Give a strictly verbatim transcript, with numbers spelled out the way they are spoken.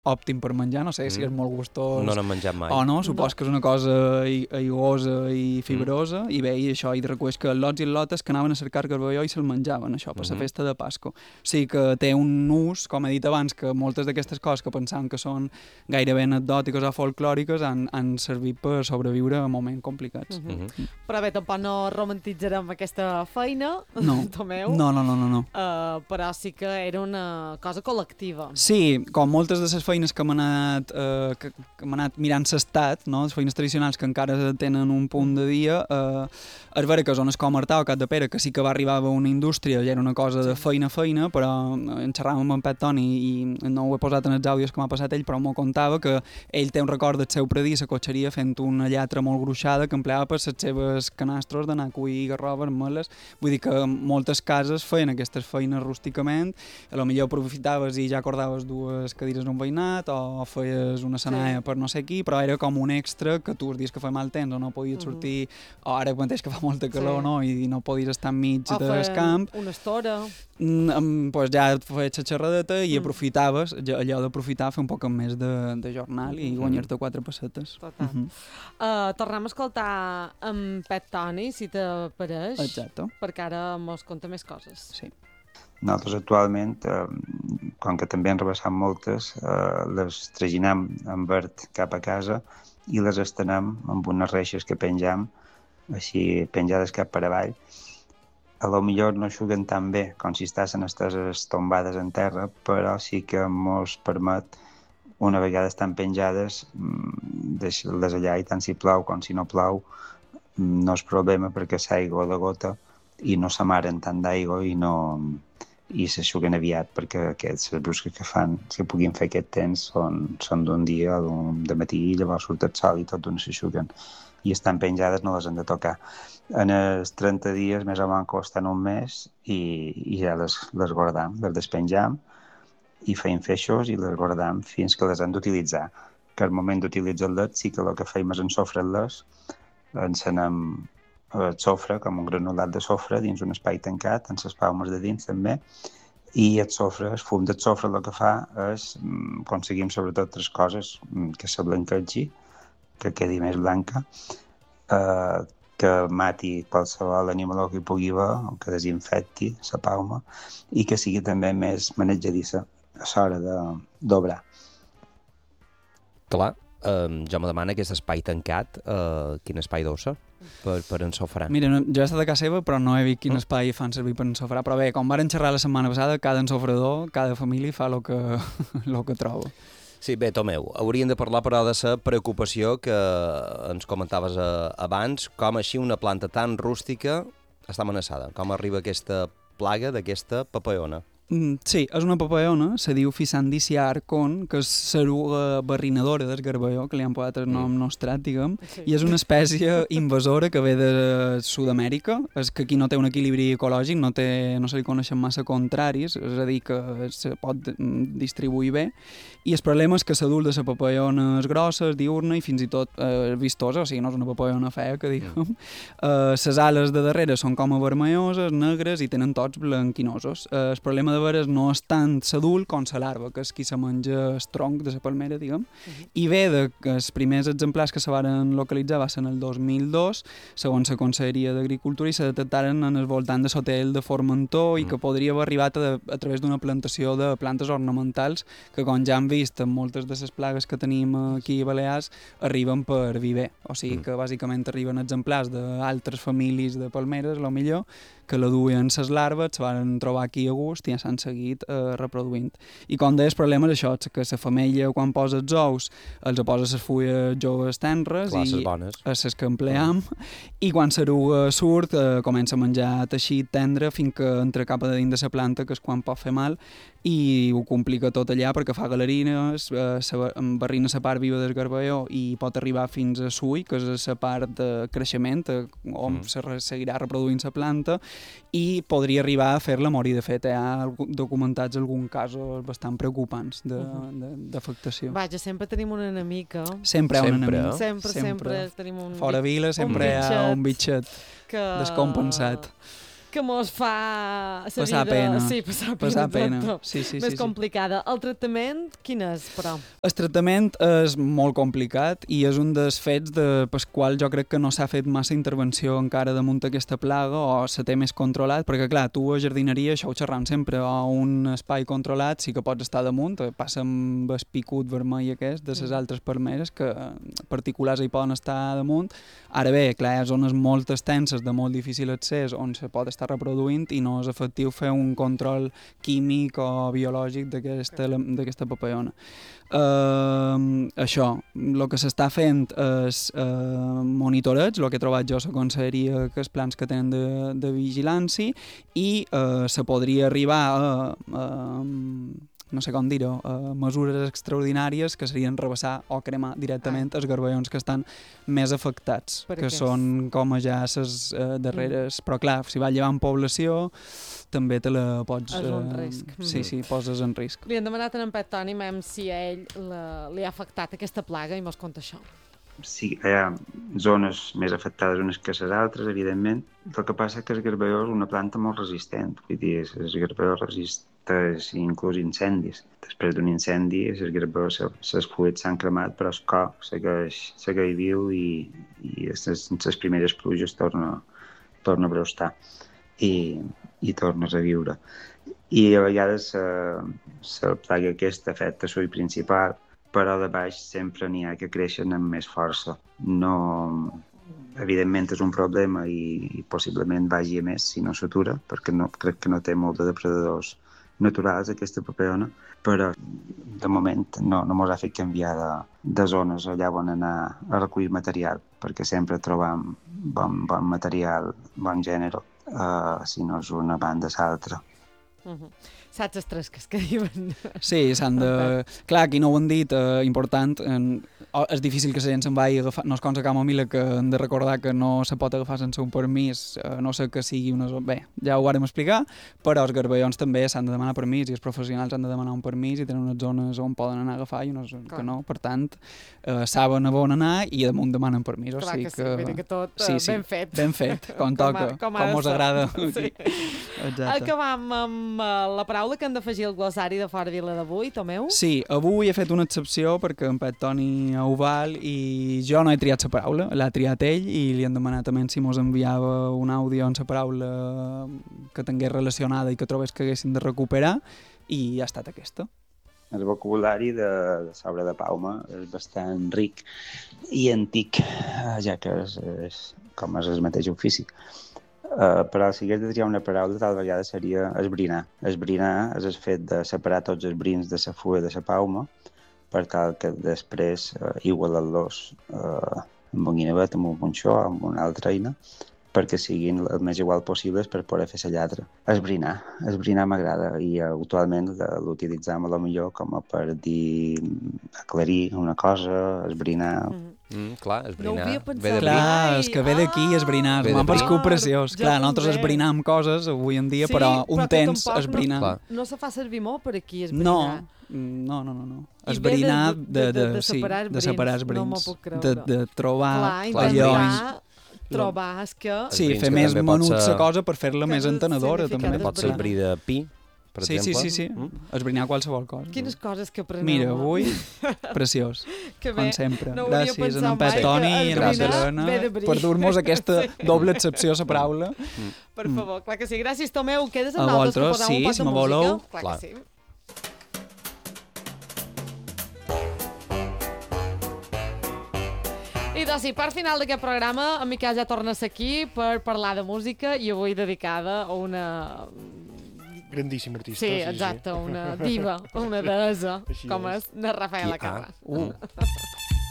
òptim per menjar, no sé mm. si és molt gustós no n'hem menjat mai o no, supos no. que és una cosa aiguosa i fibrosa mm. i bé, i això, i recueix que els lots i els lotes que anaven a cercar garballó i se'l menjaven, això, per la mm-hmm. festa de Pasco. O sigui que té un ús, com he dit abans, que moltes d'aquestes coses que pensàvem que són gairebé anecdòtiques o folclòriques han, han servit per sobreviure a moments complicats. Mm-hmm. Mm-hmm. Però bé, tampoc no romantitzarem aquesta feina, no. Tomeu. No, no, no, no. no. Uh, però sí que era una cosa col·lectiva. Sí, com moltes de les feines que hem anat, eh, que, que hem anat mirant l'estat, no? Les feines tradicionals que encara tenen un punt de dia, eh, és vera que zones com Artà o Capdepera, que sí que va arribar a una indústria, ja era una cosa de feina a feina, però en xerràvem amb en Pet Toni i no ho he posat en els àudios que m'ha passat ell, però m'ho contava que ell té un record del seu predí a la cotxeria fent una llatra molt gruixada que empleava per les seves canastres d'anar a cuir garroves, meles. Vull dir que moltes cases feien aquestes feines rústicament, a lo millor aprofitaves i ja acordaves dues cadires d'un veïnat o feies una senaia sí. per no sé qui, però era com un extra que tu els dies que fa mal temps o no podies sortir, uh-huh. o ara mateix que fa molta calor, sí. no? I no podies estar enmig o del camp. Una estora. Mm, pues ja et feies la xerradeta i mm. aprofitaves, allò d'aprofitar fer un poc més de, de jornal i guanyar-te quatre pessetes. Total. Uh-huh. Uh, tornem a escoltar en Pet Toni, si t'apareix. Exacte. Perquè ara mos conta més coses. Sí. Nosaltres actualment, eh, com que també han rebassat moltes, eh, les traginem en verd cap a casa i les estenem amb unes reixes que penjam, així penjades cap per avall. A lo millor no eixuguen tan bé com si estàs esteses tombades en terra, però sí que mos permet, una vegada estan penjades, deixar-les allà i tant si plou com si no plou, no és problema perquè s'aigua la gota i no s'amaren tant d'aigua i no i s'aixuguen aviat perquè aquests brusques que fan, si puguin fer aquest temps, són, són d'un dia o d'un de matí i llavors surt el sol i tot d'on s'aixuguen i estan penjades, no les han de tocar. En els trenta dies més o menys estan un mes i, i ja les, les guardam, les despenjam i feim feixos i les guardam fins que les han d'utilitzar. Que al moment d'utilitzar-les sí que el que feim és ensofre-les, encenem el sofre, com un granulat de sofre dins un espai tancat, amb les palmes de dins també, i el sofre, el fum del sofre el que fa és aconseguim sobretot tres coses, que se blanquegi, que quedi més blanca, eh, que mati qualsevol animal que hi pugui haver, que desinfecti la palma i que sigui també més manejadissa a l'hora d'obrar. Clar, eh, jo me demano aquest espai tancat, eh, quin espai deu ser per, per ensofrar. Mira, no, jo he estat a casa seva, però no he vist quin espai fan servir per ensofrar, però bé, com varen xerrar la setmana passada, cada ensofrador, cada família fa el que, lo que troba. Sí, bé, Tomeu, hauríem de parlar però de la preocupació que ens comentaves abans, com així una planta tan rústica està amenaçada, com arriba aquesta plaga d'aquesta papaeona. Sí, és una papaeona, se diu Physandisia arcon, que és l'eruga barrinadora del garballó, que li han posat el nom nostrat, diguem, sí. I és una espècie invasora que ve de Sud-amèrica, és que aquí no té un equilibri ecològic, no, té, no se li coneixen massa contraris, és a dir, que se pot distribuir bé, i el problema és que l'adult de la papaeona és grossa, és diurna i fins i tot eh, vistosa, o sigui, no és una papaeona fea, que diguem. Les eh, ales de darrere són com a vermelloses, negres i tenen tots blanquinosos. Eh, el problema de veres no és tant l'adult com la larva, que és qui se menja el tronc de la palmera, diguem, uh-huh. I ve de que els primers exemplars que se varen localitzar va ser en el dos mil dos, segons la Conselleria d'Agricultura, i se detectaren en el voltant de l'hotel de Formentor i uh-huh. que podria haver arribat a, a través d'una plantació de plantes ornamentals que, com ja hem vist, en moltes de les plagues que tenim aquí a Balears, arriben per viver. O sigui uh-huh. que bàsicament arriben exemplars d'altres famílies de palmeres, a lo millor, que la duien les larves, se van trobar aquí a gust i ja s'han seguit eh, reproduint. I com deia, el problema és això, que la femella quan posa els ous els posa les fulles joves tenres clar, i bones. A les que empleam mm. i quan l'eruga surt eh, comença a menjar teixit tendre fins que entra cap a dins de la planta, que és quan pot fer mal, i ho complica tot allà perquè fa galerines, eh, barrina la part viva del garballó i pot arribar fins a sull, que és la part de creixement eh, on mm. se seguirà reproduint la planta, i podria arribar a fer-la morir. De fet, hi ha documentats alguns casos bastant preocupants d'afectació. Vaja, sempre tenim una enemica. Sempre hi ha un enemic. Sempre, sempre, sempre tenim un Fora vila sempre hi ha un bitxet que... descompensat. que mos fa la Passar vida... pena. Sí, passar pena. Passar pena. tot. Sí, sí, Més sí, sí. complicada. El tractament, quin és, però? El tractament és molt complicat i és un dels fets de, pel qual jo crec que no s'ha fet massa intervenció encara damunt aquesta plaga o se té més controlat, perquè clar, tu a jardineria, això ho xerram sempre, a un espai controlat sí que pots estar damunt, passa amb el picut vermell aquest de les altres palmeres que particulars hi poden estar damunt. Ara bé, clar, hi ha zones molt extenses de molt difícil accés on se pot estar reproduint i no és efectiu fer un control químic o biològic d'aquesta d'aquesta papallona. Uh, això, el que s'està fent és uh, monitoreig, el que he trobat jo la conselleria que els plans que tenen de, de vigilància i uh, se podria arribar a, a no sé com dir-ho, uh, mesures extraordinàries que serien rebassar o cremar directament ah. els garballons que estan més afectats, per que aquests. són com ja les uh, darreres... Mm. Però clar, si va llevant població, també te la pots... És un uh, risc. Sí, sí, poses en risc. Li han demanat a en Pet Toni mem si a ell la, li ha afectat aquesta plaga i mos conta això. Sí, hi ha zones més afectades unes que les altres, evidentment. El que passa és que el garballó és una planta molt resistent. Vull dir, el garballó resisteix inclús incendis. Després d'un incendi, el garballó, les fulles s'han cremat, però el cor segueix, segueix viu i, i les primeres pluges torna, torna a brostar i, i tornes a viure. I a vegades la plaga aquesta afecta l'ull principal, però de baix sempre n'hi ha que creixen amb més força. No, evidentment és un problema i, i possiblement vagi a més si no s'atura, perquè no, crec que no té molt de depredadors naturals aquesta papallona, però de moment no, no mos ha fet canviar de, de zones allà on anar a recollir material, perquè sempre trobam bon, bon material, bon gènere, uh, si no és una banda és l'altra. Uh-huh. Saps les tresques que diuen? Sí, s'han de... Clar, aquí no ho han dit, eh, important, en... és difícil que la gent se'n vagi a agafar, no és com la camomila que hem de recordar que no se pot agafar sense un permís, eh, no sé que sigui una zona... Bé, ja ho vàrem explicar, però els garballons també s'han de demanar permís i els professionals han de demanar un permís i tenen unes zones on poden anar a agafar i unes Clar. que no, per tant, eh, saben a on anar i damunt demanen permís. Clar o sigui que sí, vull dir que tot sí, sí, ben fet. Ben fet, com toca, com, com, com us agrada. Sí. Exacte. Acabam amb uh, la paraula que han d'afegir el glossari de Fora Vila d'avui, Tomeu? Sí, avui he fet una excepció perquè en Pet Toni ho val i jo no he triat la paraula, l'ha triat ell i li han demanat també si mos enviava un àudio amb la paraula que tingués relacionada i que trobés que haguessin de recuperar i ha estat aquesta. El vocabulari de, de Saura de Palma és bastant ric i antic, ja que és, és com és el mateix ofici. Uh, però si hagués de triar una paraula, tal vegada seria esbrinar. Esbrinar és el fet de separar tots els brins de la fulla de la palma per tal que després uh, igualar-los uh, amb un guinevet, amb un punxó, amb una altra eina, perquè siguin el més igual possibles per poder fer la lladra. Esbrinar. Esbrinar m'agrada i uh, actualment l'utilitzam a lo millor com a per dir aclarir una cosa, esbrinar... Mm. Mm, clar, esbrinar. No ho havia pensat. Ve de Clar, és que ve d'aquí Ah! esbrinar, Ve m'ha de paregut bri. preciós. Jo Clar, també. nosaltres esbrinam coses avui en dia, Sí, però un però que temps tampoc esbrinar... Clar. No se fa servir molt per aquí, No, esbrinar. no, no, no, no. I Esbrinar ve de, de- de- de, de sí, separar de separar els brins. No brins. m'ho puc de, creure. de trobar Clar, allò... intentar trobar és que... Sí, brins fer que més també pot menut ser- la cosa per fer-la Que més és el entenedora, significat també. del Pot ser el bri de pi, per Sí, sí, exemple. sí, sí. Mm? Esbrinar qualsevol cosa. Quines coses que apreneu. Mira, avui, preciós, que bé, com sempre. no hauria Gràcies a pensat en Pet mai Toni que i a en Gràcies. Magdalena ve de bri. per dur-nos aquesta Sí. doble excepció a la paraula. Per favor, clar que sí. Gràcies, Tomeu. Quedes A amb nosaltres per vosaltres, posar un sí, pot si de me música? voleu. Clar, Clar. que sí. I doncs sí, per final d'aquest programa, en Miquel ja torna a ser aquí per parlar de música i avui dedicada a una... Grandíssim artista. Sí, exacte, una diva, una deessa, Així com és. és na Rafaela Qui- ah. Carrà. Uh.